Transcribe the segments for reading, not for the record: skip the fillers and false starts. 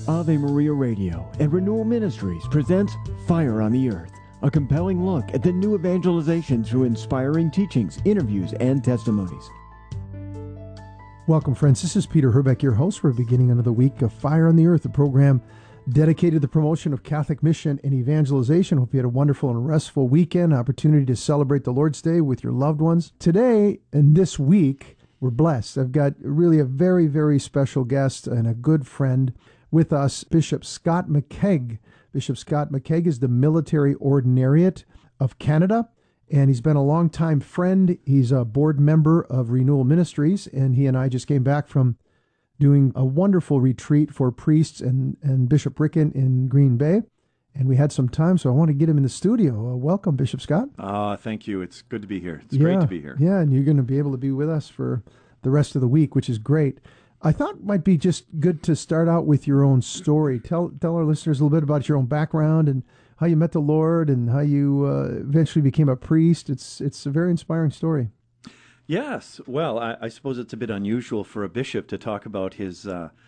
Ave Maria Radio and Renewal Ministries presents Fire on the Earth, a compelling look at the new evangelization through inspiring teachings, interviews, and testimonies. Welcome, friends. This is Peter Herbeck, your host. We're beginning another week of Fire on the Earth, a program dedicated to the promotion of Catholic mission and evangelization. Hope you had a wonderful and restful weekend, opportunity to celebrate the Lord's Day with your loved ones. Today and this week, we're blessed. I've got really a very, very special guest and a good friend with us, Bishop Scott McKeag. Bishop Scott McKeag is the Military Ordinariate of Canada, and he's been a longtime friend. He's a board member of Renewal Ministries, and he and I just came back from doing a wonderful retreat for priests and Bishop Ricken in Green Bay, and we had some time, so I want to get him in the studio. Welcome, Bishop Scott. Thank you. It's good to be here. It's great to be here. Yeah, and you're going to be able to be with us for the rest of the week, which is great. I thought it might be just good to start out with your own story. Tell our listeners a little bit about your own background and how you met the Lord and how you eventually became a priest. It's a very inspiring story. Yes. Well, I suppose it's a bit unusual for a bishop to talk about his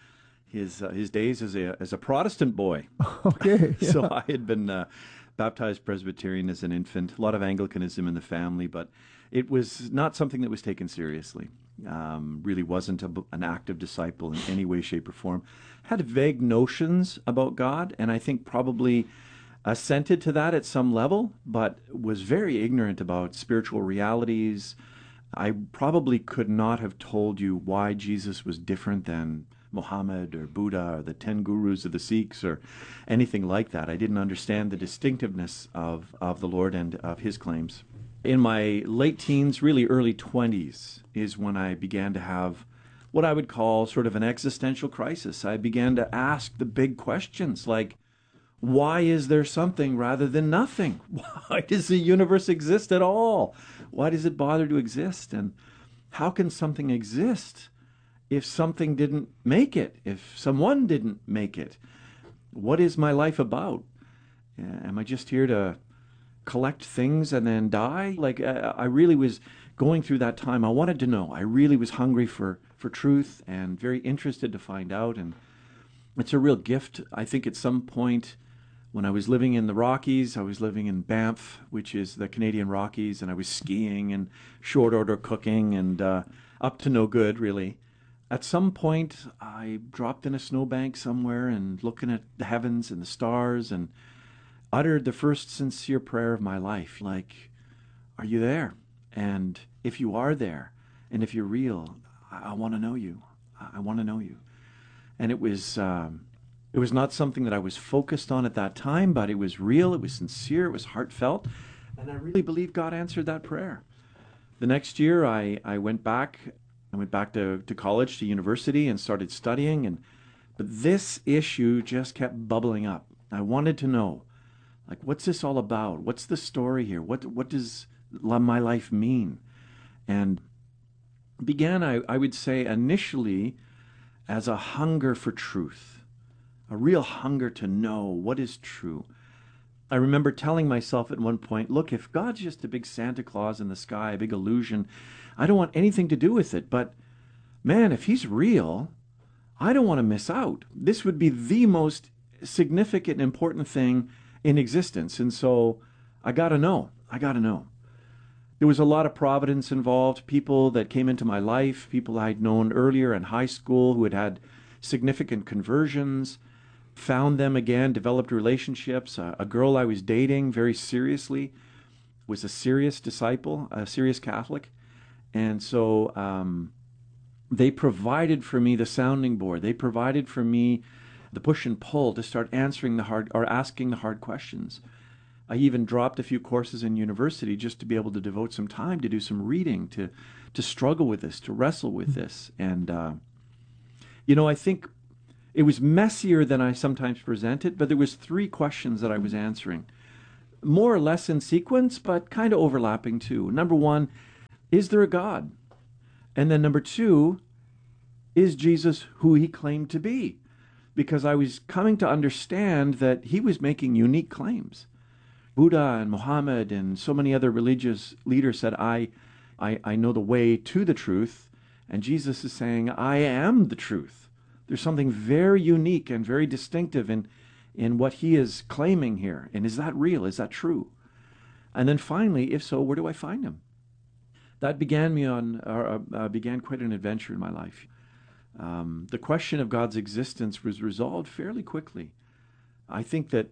days as a Protestant boy. Okay. Yeah. So I had been baptized Presbyterian as an infant. A lot of Anglicanism in the family, but it was not something that was taken seriously. Really wasn't an active disciple in any way, shape, or form. Had vague notions about God, and I think probably assented to that at some level, but was very ignorant about spiritual realities. I probably could not have told you why Jesus was different than Muhammad or Buddha or the 10 gurus of the Sikhs or anything like that. I didn't understand the distinctiveness of the Lord and of his claims. In my late teens, really early 20s, is when I began to have what I would call sort of an existential crisis. I began to ask the big questions like, why is there something rather than nothing? Why does the universe exist at all? Why does it bother to exist? And how can something exist if something didn't make it, if someone didn't make it? What is my life about? Am I just here to collect things and then die? I really was going through that time. I wanted to know. I really was hungry for truth and very interested to find out. And it's a real gift. I think at some point when I was living in the Rockies, I was living in Banff, which is the Canadian Rockies, and I was skiing and short order cooking and up to no good, really. At some point, I dropped in a snowbank somewhere and looking at the heavens and the stars and uttered the first sincere prayer of my life, like, are you there? And if you are there, and if you're real, I want to know you. I want to know you. And it was not something that I was focused on at that time, but it was real, it was sincere, it was heartfelt, and I really believe God answered that prayer. The next year, I went back to college, to university, and started studying, but this issue just kept bubbling up. I wanted to know, like, what's this all about? What's the story here? What does my life mean? And began, I would say, initially as a hunger for truth, a real hunger to know what is true. I remember telling myself at one point, look, if God's just a big Santa Claus in the sky, a big illusion, I don't want anything to do with it. But man, if he's real, I don't want to miss out. This would be the most significant, important thing in existence. And so I got to know. There was a lot of providence involved, people that came into my life, people I'd known earlier in high school who had significant conversions, found them again, developed relationships. A girl I was dating very seriously was a serious disciple, a serious Catholic. And so they provided for me the sounding board. They provided for me the push and pull to start asking the hard questions. I even dropped a few courses in university just to be able to devote some time to do some reading, to struggle with this, to wrestle with this. And, I think it was messier than I sometimes present it, but there was 3 questions that I was answering, more or less in sequence, but kind of overlapping too. Number 1, is there a God? And then number 2, is Jesus who he claimed to be? Because I was coming to understand that he was making unique claims. Buddha and Muhammad and so many other religious leaders said, I know the way to the truth. And Jesus is saying, I am the truth. There's something very unique and very distinctive in what he is claiming here. And is that real? Is that true? And then finally, if so, where do I find him? That began began quite an adventure in my life. The question of God's existence was resolved fairly quickly. I think that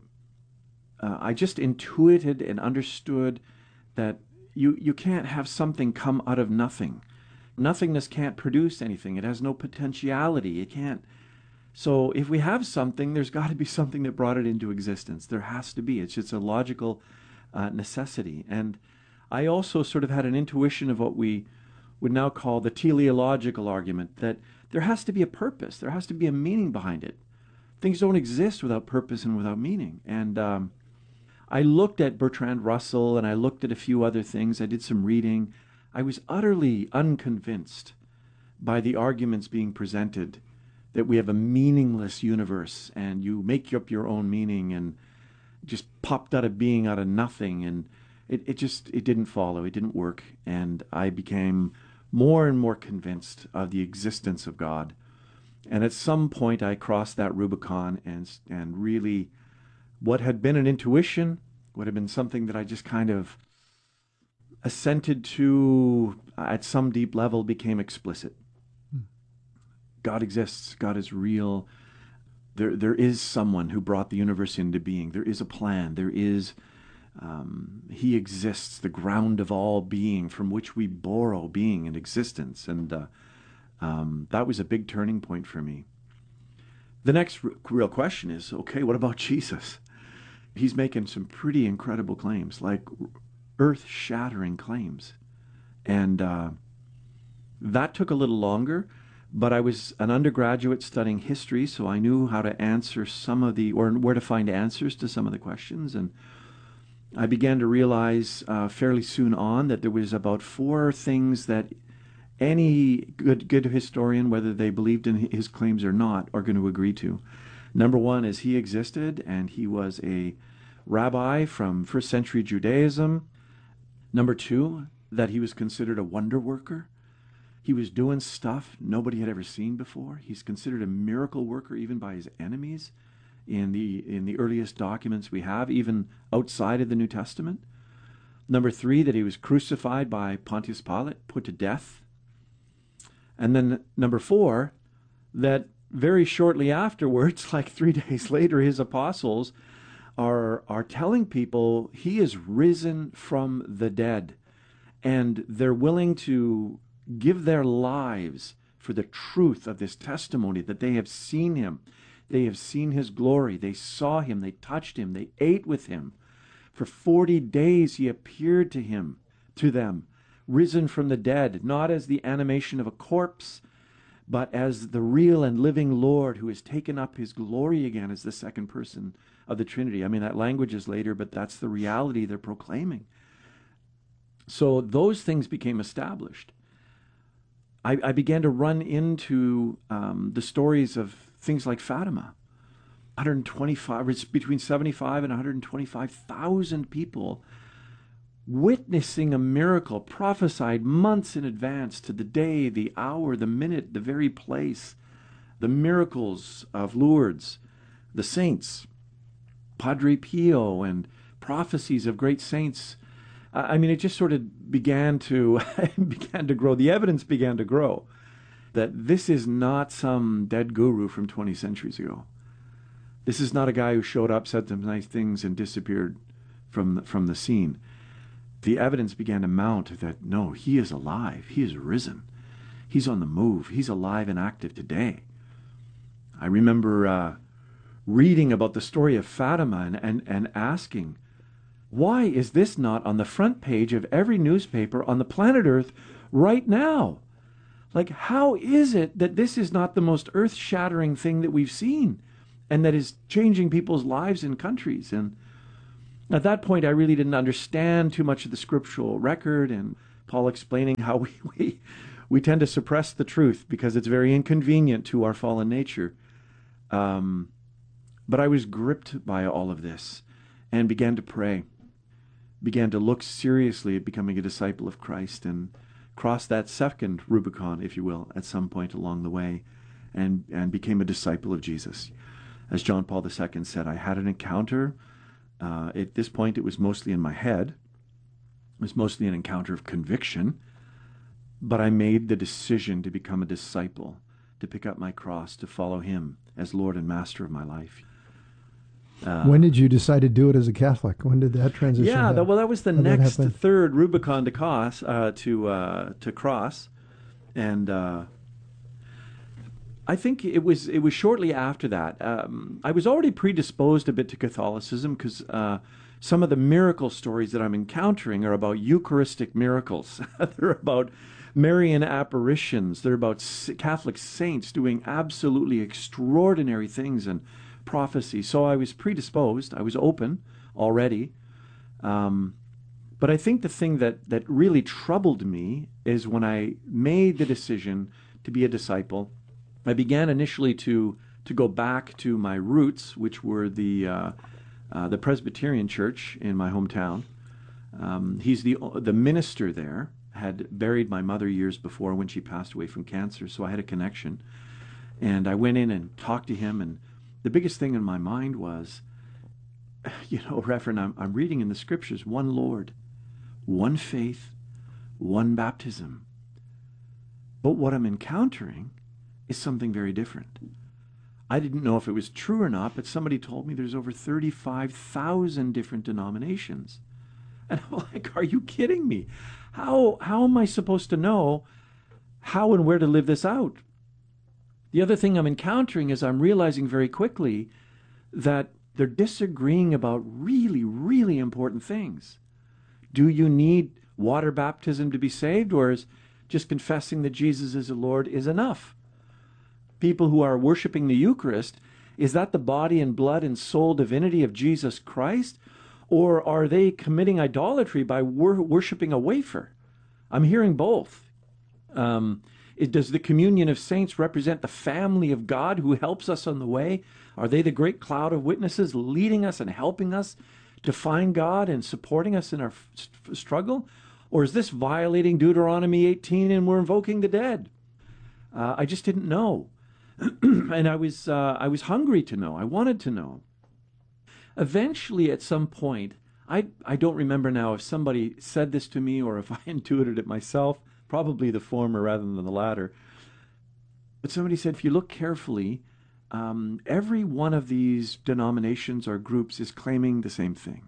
I just intuited and understood that you can't have something come out of nothing. Nothingness can't produce anything. It has no potentiality. It can't. So if we have something, there's got to be something that brought it into existence. There has to be. It's just a logical necessity. And I also sort of had an intuition of what we would now call the teleological argument, that there has to be a purpose. There has to be a meaning behind it. Things don't exist without purpose and without meaning. And I looked at Bertrand Russell and I looked at a few other things. I did some reading. I was utterly unconvinced by the arguments being presented that we have a meaningless universe and you make up your own meaning and just popped out of being out of nothing. And it didn't follow. It didn't work. And I became more and more convinced of the existence of God. And at some point I crossed that Rubicon and really what had been an intuition, what had been something that I just kind of assented to at some deep level, became explicit. God exists. God is real. There is someone who brought the universe into being. There is a plan. There is, he exists, the ground of all being from which we borrow being and existence. And that was a big turning point for me. The next real question is, okay, what about Jesus? He's making some pretty incredible claims, like earth-shattering claims. And that took a little longer, but I was an undergraduate studying history, so I knew how to answer or where to find answers to some of the questions. And I began to realize fairly soon on that there was about 4 things that any good historian, whether they believed in his claims or not, are going to agree to. Number 1 is he existed, and he was a rabbi from first century Judaism. Number 2, that he was considered a wonder worker. He was doing stuff nobody had ever seen before. He's considered a miracle worker even by his enemies in the earliest documents we have, even outside of the New Testament. Number 3, that he was crucified by Pontius Pilate, put to death. And then number 4, that very shortly afterwards, like 3 days later, his apostles are telling people he is risen from the dead. And they're willing to give their lives for the truth of this testimony that they have seen him. They have seen his glory. They saw him. They touched him. They ate with him. For 40 days he appeared to them, risen from the dead, not as the animation of a corpse, but as the real and living Lord who has taken up his glory again as the second person of the Trinity. I mean, that language is later, but that's the reality they're proclaiming. So those things became established. I began to run into the stories of things like Fatima. 125, it's between 75 and 125,000 people witnessing a miracle prophesied months in advance to the day, the hour, the minute, the very place. The miracles of Lourdes, the saints, Padre Pio, and prophecies of great saints. I mean, it just sort of began to grow. The evidence began to grow that this is not some dead guru from 20 centuries ago. This is not a guy who showed up, said some nice things, and disappeared from the scene. The evidence began to mount that, no, he is alive. He is risen. He's on the move. He's alive and active today. I remember reading about the story of Fatima and asking, why is this not on the front page of every newspaper on the planet Earth right now? Like, how is it that this is not the most earth-shattering thing that we've seen and that is changing people's lives in countries? And at that point, I really didn't understand too much of the scriptural record, and Paul explaining how we tend to suppress the truth because it's very inconvenient to our fallen nature. But I was gripped by all of this and began to pray, began to look seriously at becoming a disciple of Christ, and crossed that second Rubicon, if you will, at some point along the way. and became a disciple of Jesus. As John Paul II said, I had an encounter. At this point, it was mostly in my head. It was mostly an encounter of conviction. But I made the decision to become a disciple, to pick up my cross, to follow him as Lord and Master of my life. When did you decide to do it as a Catholic? When did that transition happen? That was the next third Rubicon to cross. And I think it was shortly after that. I was already predisposed a bit to Catholicism because some of the miracle stories that I'm encountering are about Eucharistic miracles. They're about Marian apparitions. They're about Catholic saints doing absolutely extraordinary things and prophecy. So I was predisposed. I was open already. But I think the thing that really troubled me is when I made the decision to be a disciple. I began initially to go back to my roots, which were the Presbyterian Church in my hometown. He's the minister there. Had buried my mother years before when she passed away from cancer, so I had a connection. And I went in and talked to him, and the biggest thing in my mind was, Reverend, I'm reading in the scriptures, one Lord, one faith, one baptism. But what I'm encountering is something very different. I didn't know if it was true or not, but somebody told me there's over 35,000 different denominations. And I'm like, are you kidding me? How am I supposed to know how and where to live this out? The other thing I'm encountering is I'm realizing very quickly that they're disagreeing about really, really important things. Do you need water baptism to be saved, or is just confessing that Jesus is the Lord is enough? People who are worshiping the Eucharist, is that the body and blood and soul divinity of Jesus Christ? Or are they committing idolatry by worshiping a wafer? I'm hearing both. Does the communion of saints represent the family of God who helps us on the way? Are they the great cloud of witnesses leading us and helping us to find God and supporting us in our struggle? Or is this violating Deuteronomy 18 and we're invoking the dead? I just didn't know. And I was hungry to know. I wanted to know. Eventually, at some point, I don't remember now if somebody said this to me or if I intuited it myself, probably the former rather than the latter. But somebody said, if you look carefully, every one of these denominations or groups is claiming the same thing.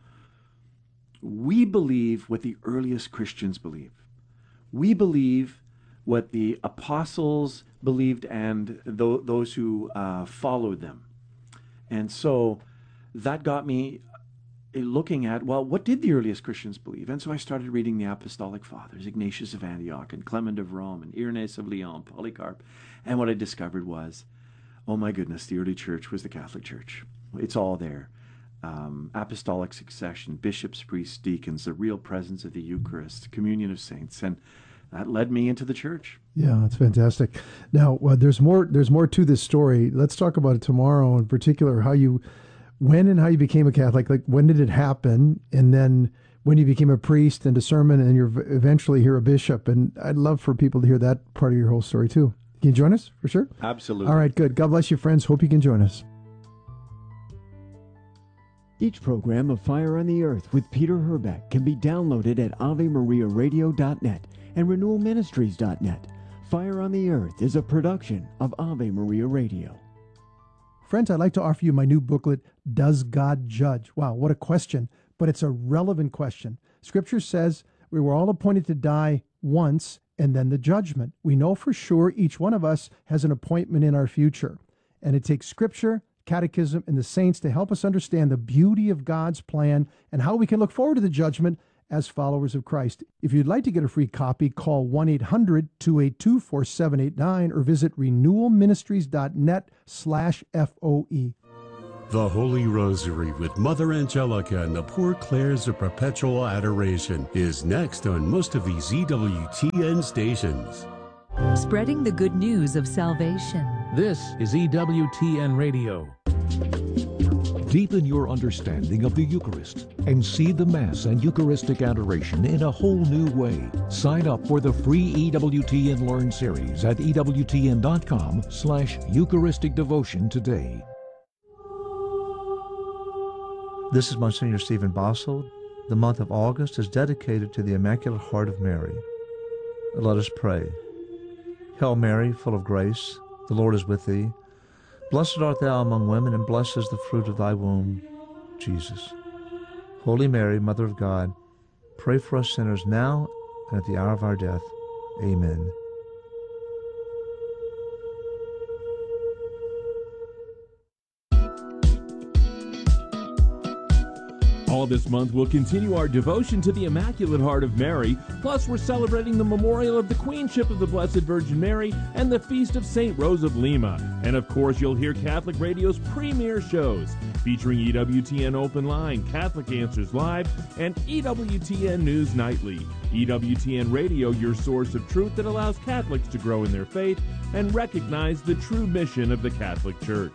We believe what the earliest Christians believe. We believe what the apostles believed and those who followed them. And so that got me looking at, well, what did the earliest Christians believe? And so I started reading the Apostolic Fathers, Ignatius of Antioch and Clement of Rome and Irenaeus of Lyon, Polycarp. And what I discovered was, oh my goodness, the early church was the Catholic Church. It's all there. Apostolic succession, bishops, priests, deacons, the real presence of the Eucharist, communion of saints. And that led me into the church. Yeah, that's fantastic. Now, there's more to this story. Let's talk about it tomorrow, in particular, when and how you became a Catholic. Like, when did it happen? And then when you became a priest and discernment, and you're eventually here a bishop. And I'd love for people to hear that part of your whole story too. Can you join us for sure? Absolutely. All right, good. God bless you, friends. Hope you can join us. Each program of Fire on the Earth with Peter Herbeck can be downloaded at AveMariaRadio.net and RenewalMinistries.net. Fire on the Earth is a production of Ave Maria Radio. Friends, I'd like to offer you my new booklet, Does God Judge? Wow, what a question, but it's a relevant question. Scripture says we were all appointed to die once and then the judgment. We know for sure each one of us has an appointment in our future. And it takes Scripture, Catechism, and the saints to help us understand the beauty of God's plan and how we can look forward to the judgment as followers of Christ. If you'd like to get a free copy, call 1-800-282-4789 or visit renewalministries.net/FOE. The Holy Rosary with Mother Angelica and the Poor Clares of Perpetual Adoration is next on most of these EWTN stations. Spreading the good news of salvation. This is EWTN Radio. Deepen your understanding of the Eucharist and see the Mass and Eucharistic adoration in a whole new way. Sign up for the free EWTN Learn series at EWTN.com/Eucharistic Devotion today. This is Monsignor Stephen Bossold. The month of August is dedicated to the Immaculate Heart of Mary. Let us pray. Hail Mary, full of grace, the Lord is with thee. Blessed art thou among women, and blessed is the fruit of thy womb, Jesus. Holy Mary, Mother of God, pray for us sinners now and at the hour of our death. Amen. All this month, we'll continue our devotion to the Immaculate Heart of Mary. Plus, we're celebrating the memorial of the Queenship of the Blessed Virgin Mary and the Feast of St. Rose of Lima. And of course, you'll hear Catholic Radio's premier shows featuring EWTN Open Line, Catholic Answers Live, and EWTN News Nightly. EWTN Radio, your source of truth that allows Catholics to grow in their faith and recognize the true mission of the Catholic Church.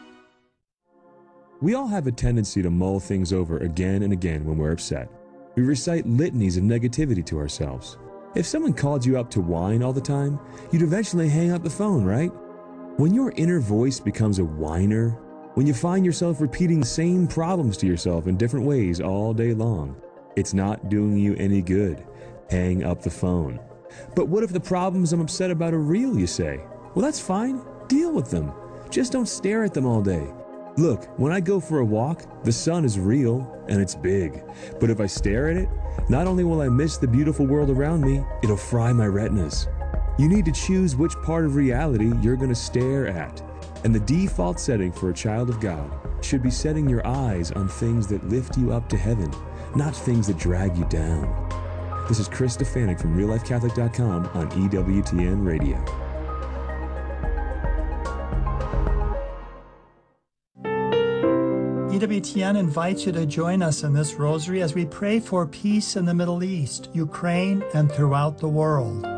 We all have a tendency to mull things over again and again when we're upset. We recite litanies of negativity to ourselves. If someone called you up to whine all the time, you'd eventually hang up the phone, right? When your inner voice becomes a whiner, when you find yourself repeating the same problems to yourself in different ways all day long, it's not doing you any good. Hang up the phone. But what if the problems I'm upset about are real, you say? Well, that's fine. Deal with them. Just don't stare at them all day. Look, when I go for a walk, the sun is real and it's big. But if I stare at it, not only will I miss the beautiful world around me, it'll fry my retinas. You need to choose which part of reality you're going to stare at. And the default setting for a child of God should be setting your eyes on things that lift you up to heaven, not things that drag you down. This is Chris Stefanik from RealLifeCatholic.com on EWTN Radio. EWTN invites you to join us in this rosary as we pray for peace in the Middle East, Ukraine, and throughout the world.